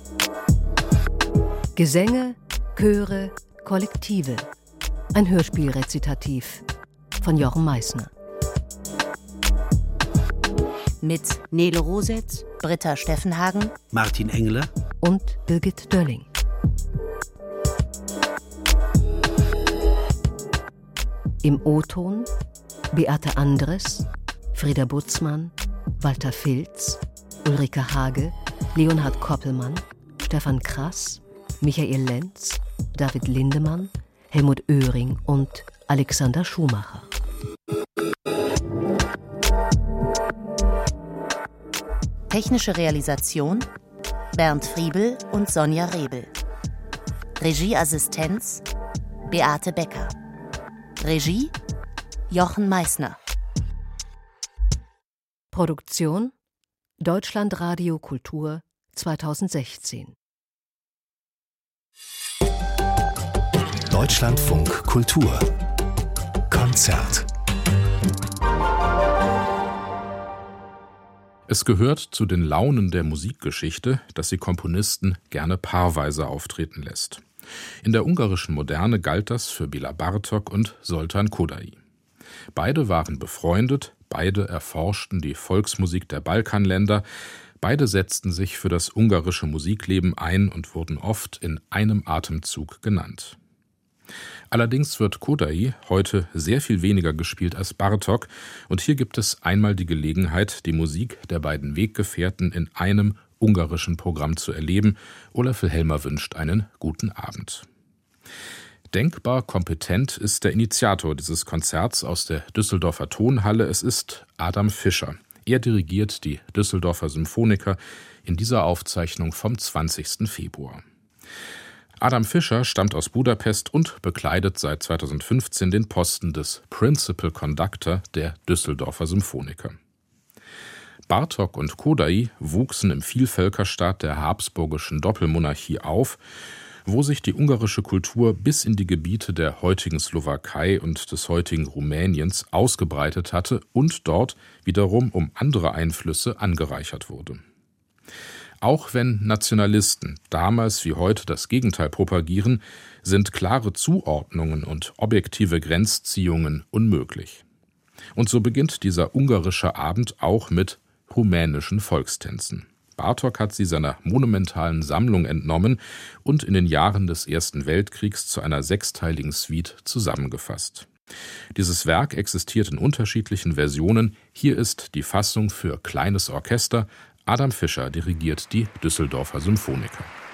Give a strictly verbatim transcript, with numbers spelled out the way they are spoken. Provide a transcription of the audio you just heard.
Gesänge, Chöre, Kollektive. Ein Hörspielrezitativ von Jochen Meissner. Mit Nele Rosetz, Britta Steffenhagen, Martin Engler und Birgit Dölling. Im O-Ton Beate Andres, Frieda Butzmann, Walter Filz, Ulrike Hage, Leonhard Koppelmann, Stefan Krass, Michael Lenz, David Lindemann, Helmut Oehring und Alexander Schumacher. Technische Realisation Bernd Friebel und Sonja Rebel. Regieassistenz Beate Becker. Regie Jochen Meissner. Produktion Deutschlandradio Kultur zweitausendsechzehn. Deutschlandfunk Kultur Konzert. Es gehört zu den Launen der Musikgeschichte, dass sie Komponisten gerne paarweise auftreten lässt. In der ungarischen Moderne galt das für Béla Bartók und Zoltán Kodály. Beide waren befreundet, beide erforschten die Volksmusik der Balkanländer, beide setzten sich für das ungarische Musikleben ein und wurden oft in einem Atemzug genannt. Allerdings wird Kodály heute sehr viel weniger gespielt als Bartók, und hier gibt es einmal die Gelegenheit, die Musik der beiden Weggefährten in einem ungarischen Programm zu erleben. Olaf Wilhelmer wünscht einen guten Abend. Denkbar kompetent ist der Initiator dieses Konzerts aus der Düsseldorfer Tonhalle. Es ist Adam Fischer. Er dirigiert die Düsseldorfer Symphoniker in dieser Aufzeichnung vom zwanzigsten Februar. Adam Fischer stammt aus Budapest und bekleidet seit zweitausendfünfzehn den Posten des Principal Conductor der Düsseldorfer Symphoniker. Bartók und Kodály wuchsen im Vielvölkerstaat der habsburgischen Doppelmonarchie auf, wo sich die ungarische Kultur bis in die Gebiete der heutigen Slowakei und des heutigen Rumäniens ausgebreitet hatte und dort wiederum um andere Einflüsse angereichert wurde. Auch wenn Nationalisten damals wie heute das Gegenteil propagieren, sind klare Zuordnungen und objektive Grenzziehungen unmöglich. Und so beginnt dieser ungarische Abend auch mit rumänischen Volkstänzen. Bartók hat sie seiner monumentalen Sammlung entnommen und in den Jahren des Ersten Weltkriegs zu einer sechsteiligen Suite zusammengefasst. Dieses Werk existiert in unterschiedlichen Versionen. Hier ist die Fassung für kleines Orchester. Adam Fischer dirigiert die Düsseldorfer Symphoniker.